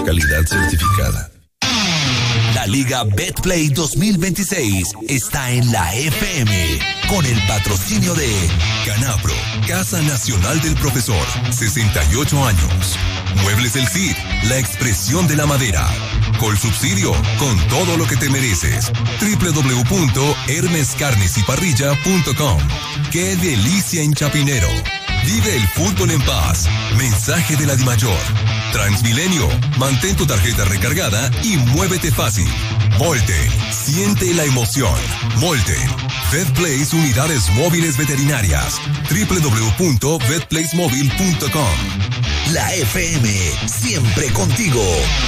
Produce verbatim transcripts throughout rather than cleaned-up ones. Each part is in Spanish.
Calidad certificada. La Liga Betplay dos mil veintiséis está en la F M con el patrocinio de Canapro, Casa Nacional del Profesor, sesenta y ocho años. Muebles del Cid, la expresión de la madera. Colsubsidio, con todo lo que te mereces. doble u doble u doble u punto hermes carnes y parrilla punto com. ¡Qué delicia en Chapinero! Vive el fútbol en paz. Mensaje de la Dimayor. Transmilenio, mantén tu tarjeta recargada y muévete fácil. Molten, siente la emoción. Molten, VetPlace Unidades Móviles Veterinarias. doble u doble u doble u punto vet place móvil punto com. la F M, siempre contigo.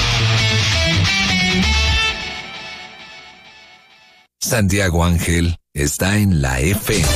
Santiago Ángel está en la F M.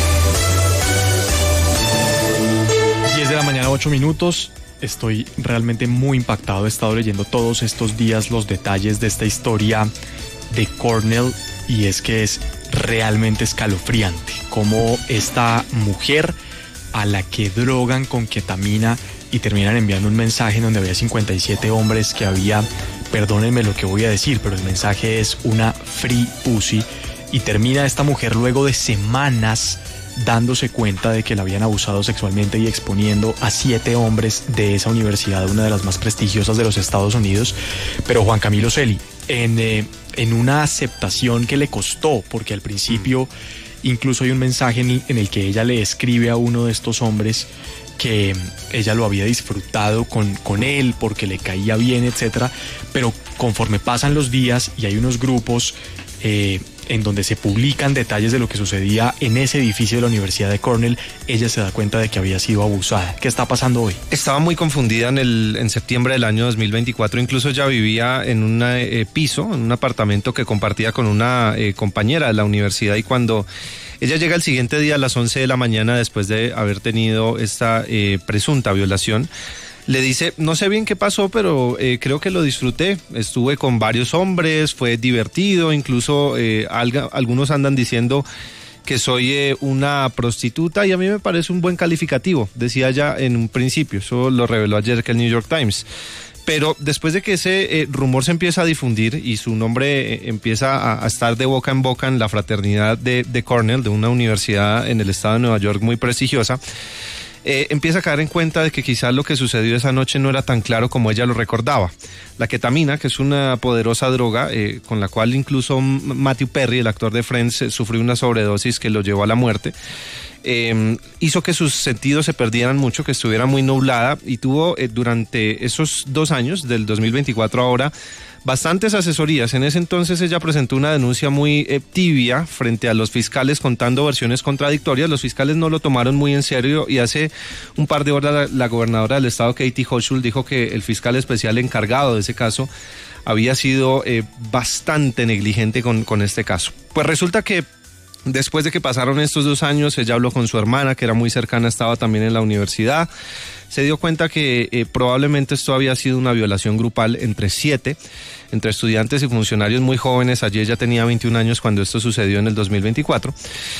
diez de la mañana, ocho minutos. Estoy realmente muy impactado. He estado leyendo todos estos días los detalles de esta historia de Cornell y es que es realmente escalofriante cómo esta mujer a la que drogan con ketamina y terminan enviando un mensaje en donde había cincuenta y siete hombres que había, perdónenme lo que voy a decir, pero el mensaje es una free pussy, y termina esta mujer luego de semanas dándose cuenta de que la habían abusado sexualmente y exponiendo a siete hombres de esa universidad, una de las más prestigiosas de los Estados Unidos. Pero Juan Camilo Celi, en, eh, en una aceptación que le costó, porque al principio incluso hay un mensaje en el, en el que ella le escribe a uno de estos hombres que ella lo había disfrutado con, con él porque le caía bien, etcétera. Pero conforme pasan los días y hay unos grupos eh, en donde se publican detalles de lo que sucedía en ese edificio de la Universidad de Cornell, ella se da cuenta de que había sido abusada. ¿Qué está pasando hoy? Estaba muy confundida en el en septiembre del año dos mil veinticuatro. Incluso ella vivía en un eh, piso, en un apartamento que compartía con una eh, compañera de la universidad, y cuando ella llega el siguiente día a las once de la mañana, después de haber tenido esta eh, presunta violación, le dice, no sé bien qué pasó, pero eh, creo que lo disfruté. Estuve con varios hombres, fue divertido, incluso eh, alga, algunos andan diciendo que soy eh, una prostituta, y a mí me parece un buen calificativo, decía ella en un principio. Eso lo reveló ayer que el New York Times. Pero después de que ese eh, rumor se empieza a difundir y su nombre eh, empieza a, a estar de boca en boca en la fraternidad de, de Cornell, de una universidad en el estado de Nueva York muy prestigiosa, Eh, empieza a caer en cuenta de que quizás lo que sucedió esa noche no era tan claro como ella lo recordaba. La ketamina, que es una poderosa droga eh, con la cual incluso Matthew Perry, el actor de Friends, eh, sufrió una sobredosis que lo llevó a la muerte, eh, hizo que sus sentidos se perdieran mucho, que estuviera muy nublada, y tuvo eh, durante esos dos años, del dos mil veinticuatro ahora, bastantes asesorías. En ese entonces ella presentó una denuncia muy eh, tibia frente a los fiscales, contando versiones contradictorias. Los fiscales no lo tomaron muy en serio, y hace un par de horas la, la gobernadora del estado, Katie Hochul, dijo que el fiscal especial encargado de ese caso había sido eh, bastante negligente con, con este caso. Pues resulta que después de que pasaron estos dos años, ella habló con su hermana, que era muy cercana, estaba también en la universidad. Se dio cuenta que eh, probablemente esto había sido una violación grupal entre siete, entre estudiantes y funcionarios muy jóvenes. Allí ella tenía veintiún años cuando esto sucedió en el dos mil veinticuatro.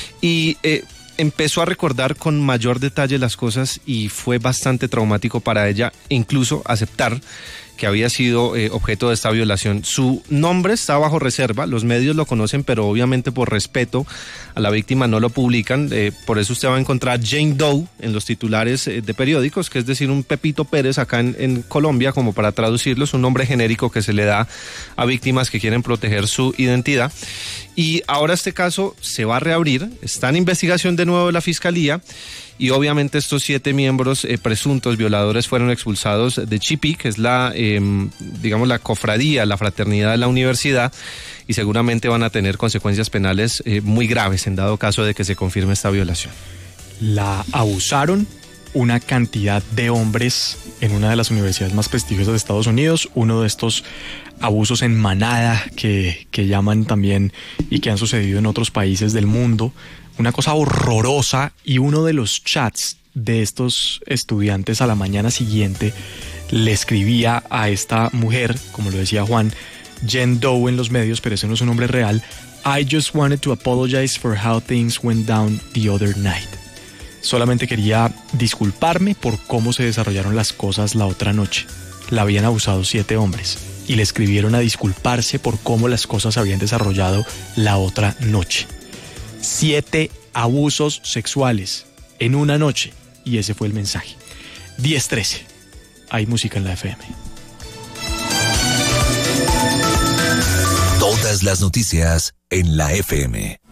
Y eh, empezó a recordar con mayor detalle las cosas, y fue bastante traumático para ella incluso aceptar que había sido eh, objeto de esta violación. Su nombre está bajo reserva, los medios lo conocen, pero obviamente por respeto a la víctima no lo publican. Eh, por eso usted va a encontrar Jane Doe en los titulares eh, de periódicos, que es decir, un Pepito Pérez acá en, en Colombia, como para traducirlo, es un nombre genérico que se le da a víctimas que quieren proteger su identidad. Y ahora este caso se va a reabrir, está en investigación de nuevo de la Fiscalía, y obviamente estos siete miembros eh, presuntos violadores fueron expulsados de Chipí, que es la, eh, digamos, la cofradía, la fraternidad de la universidad, y seguramente van a tener consecuencias penales eh, muy graves en dado caso de que se confirme esta violación. La abusaron una cantidad de hombres en una de las universidades más prestigiosas de Estados Unidos, uno de estos abusos en manada que, que llaman también, y que han sucedido en otros países del mundo. Una cosa horrorosa, y uno de los chats de estos estudiantes a la mañana siguiente le escribía a esta mujer, como lo decía Juan, Jane Doe en los medios, pero ese no es un nombre real. I just wanted to apologize for how things went down the other night. Solamente quería disculparme por cómo se desarrollaron las cosas la otra noche. La habían abusado siete hombres. y le escribieron a disculparse por cómo las cosas habían desarrollado la otra noche. Siete abusos sexuales en una noche, y ese fue el mensaje. diez trece. Hay música en la F M. Todas las noticias en la F M.